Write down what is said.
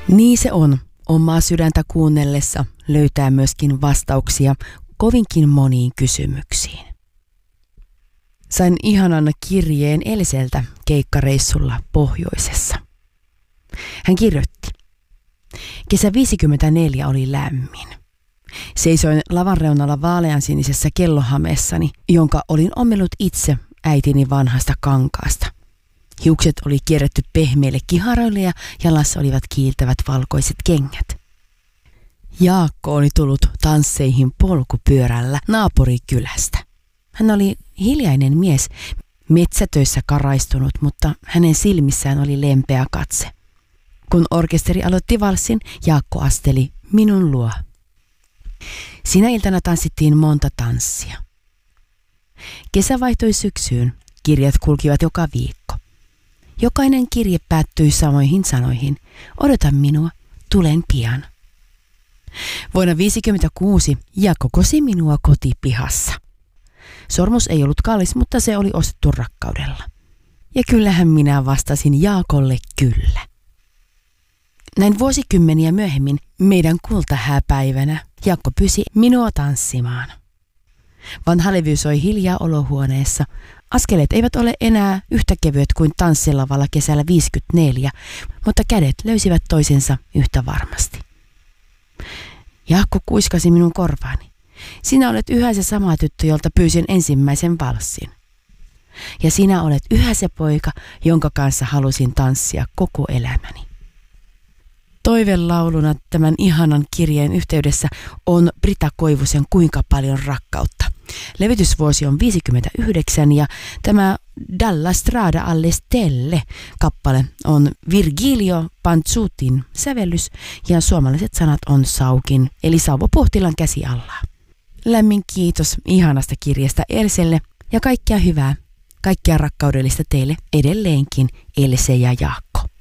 Niin se on. Omaa sydäntä kuunnellessa löytää myöskin vastauksia kovinkin moniin kysymyksiin. Sain ihanan kirjeen Elseltä keikkareissulla pohjoisessa. Hän kirjoitti: Kesä 54 oli lämmin. Seisoin lavan reunalla vaaleansinisessä kellohameessani, jonka olin ommellut itse äitini vanhasta kankaasta. Hiukset oli kierretty pehmeille kiharoille ja jalassa olivat kiiltävät valkoiset kengät. Jaakko oli tullut tansseihin polkupyörällä naapurikylästä. Hän oli hiljainen mies, metsätöissä karaistunut, mutta hänen silmissään oli lempeä katse. Kun orkesteri aloitti valssin, Jaakko asteli minun luo. Sinä iltana tanssittiin monta tanssia. Kesä vaihtoi syksyyn, kirjat kulkivat joka viikko. Jokainen kirje päättyi samoihin sanoihin: odota minua, tulen pian. Vuonna 1956 Jaakko kosi minua kotipihassa. Sormus ei ollut kallis, mutta se oli ostettu rakkaudella. Ja kyllähän minä vastasin Jaakolle kyllä. Näin vuosikymmeniä myöhemmin meidän kultahääpäivänä Jaakko pyysi minua tanssimaan. Vanha levy soi hiljaa olohuoneessa. Askeleet eivät ole enää yhtä kevyet kuin tanssilavalla kesällä 54, mutta kädet löysivät toisensa yhtä varmasti. Jaakko kuiskasi minun korvaani: sinä olet yhä se sama tyttö, jolta pyysin ensimmäisen valssin. Ja sinä olet yhä se poika, jonka kanssa halusin tanssia koko elämäni. Toivelauluna tämän ihanan kirjeen yhteydessä on Brita Koivusen Kuinka paljon rakkautta. Levitysvuosi on 59 ja tämä Dalla strada alle stelle kappale on Virgilio Pantsutin sävellys ja suomalaiset sanat on Saukin eli Sauvo Puhtilan käsi alla. Lämmin kiitos ihanasta kirjasta Elselle ja kaikkea hyvää, kaikkea rakkaudellista teille edelleenkin, Else ja Jaakko.